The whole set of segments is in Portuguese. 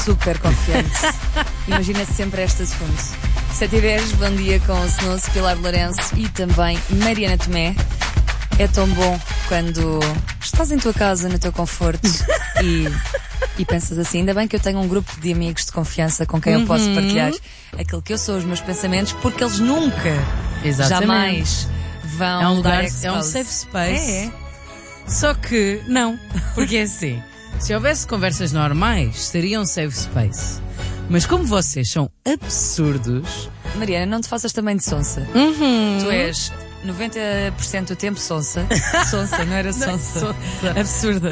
super confiante. Imagina-se sempre esta de fundo. 7h10, bom dia com o Snooze, Pilar Lourenço e também Mariana Tomé. É tão bom quando estás em tua casa, no teu conforto e pensas assim, ainda bem que eu tenho um grupo de amigos de confiança com quem eu posso partilhar aquilo que eu sou, os meus pensamentos, porque eles nunca, jamais vão lugar, dar é um safe space. É. Só que não, porque é assim, se houvesse conversas normais, seria um safe space. Mas como vocês são absurdos... Mariana, não te faças também de sonsa. Tu és 90% do tempo sonsa. Sonsa, não era sonsa. Absurda.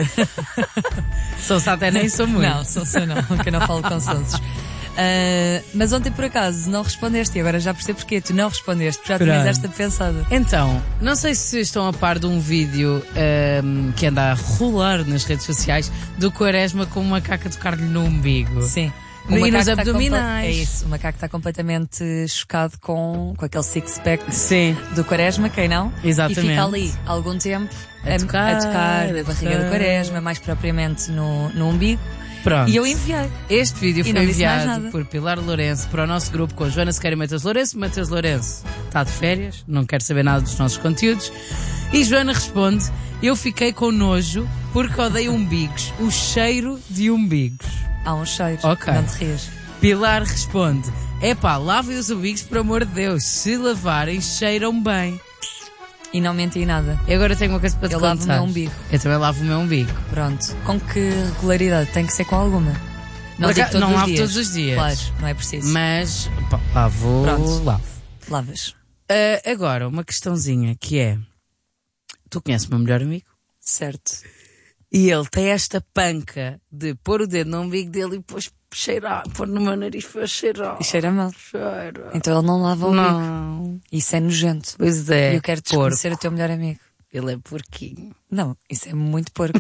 Sonsa até nem sou muito. Não, sonsa não, que eu não falo com sonsos. Mas ontem por acaso não respondeste e agora já percebo porquê. Tu não respondeste, porque já tinhas esta pensada. Então, não sei se estão a par de um vídeo que anda a rolar nas redes sociais do Quaresma com uma macaca a tocar-lhe no umbigo. Sim. E nos abdominais. É isso, o macaco está completamente chocado com aquele six-pack do Quaresma, quem não? Exatamente. E fica ali algum tempo a tocar a barriga do Quaresma, mais propriamente no umbigo. Pronto. E eu enviei. Este vídeo foi enviado por Pilar Lourenço para o nosso grupo com Joana Sequeira e Matheus Lourenço. Matheus Lourenço está de férias, não quer saber nada dos nossos conteúdos. E Joana responde: eu fiquei com nojo porque odeio umbigos, o cheiro de umbigos. Há um cheiro, Ok. não te rias. Pilar responde: epá, lavem os umbigos por amor de Deus, se lavarem cheiram bem. E não menti nada. E agora tenho uma coisa para te contar. Eu lavo o meu umbigo. Eu também lavo o meu umbigo. Pronto. Com que regularidade? Tem que ser com alguma. Não digo todos não os lavo dias. todos os dias. Claro, não é preciso. Mas, pá, lavo. Lavas. Agora, uma questãozinha que é: tu conheces o meu melhor amigo? Certo. E ele tem esta panca de pôr o dedo no umbigo dele e depois cheirar, pôr no meu nariz para cheirar. E cheira mal. Cheira. Então ele não lava o umbigo. Não. Isso é nojento. Pois é. E eu quero desconhecer o teu melhor amigo. Ele é porquinho. Não, isso é muito porco.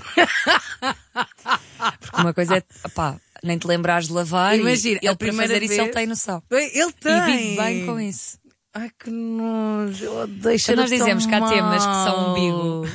Porque uma coisa é, pá, nem te lembrares de lavar. Imagina, e ele a primeira para fazer vez... isso ele tem noção. Ele tem. E vive bem com isso. Ai, que nojo. Eu odeio Quando nós dizemos que há mal. temas que são umbigo,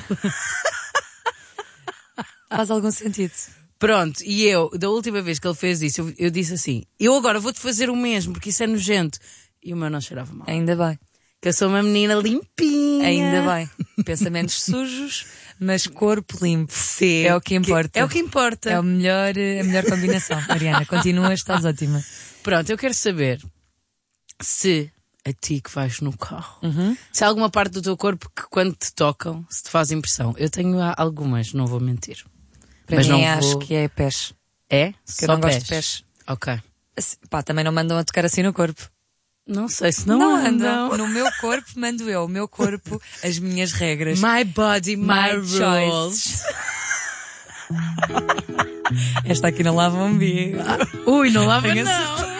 faz algum sentido. Pronto, e eu, da última vez que ele fez isso, eu disse assim: eu agora vou-te fazer o mesmo, porque isso é nojento. E o meu não cheirava mal. Ainda bem. Que eu sou uma menina limpinha. Ainda bem. Pensamentos sujos, mas corpo limpo. Sim. É o que importa. É o que importa. É a melhor combinação. Mariana, continua, estás ótima. Pronto, eu quero saber se a ti que vais no carro, se há alguma parte do teu corpo que quando te tocam, se te faz impressão. Eu tenho algumas, não vou mentir. Para Mas mim não acho vou... que é pés. É? Que eu não gosto de pés. Ok. Pá, também não mandam a tocar assim no corpo. Não sei se não andam. No meu corpo mando eu. O meu corpo, as minhas regras. My body, my rules. Choices. Esta aqui não lava o umbigo. Ui, não lava Tenho não.